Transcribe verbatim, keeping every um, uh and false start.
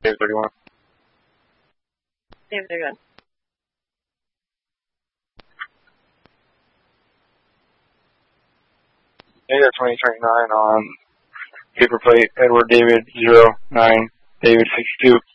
David thirty-one. David thirty-one. Data twenty twenty-nine on paper plate, Edward David zero nine, David sixty-two.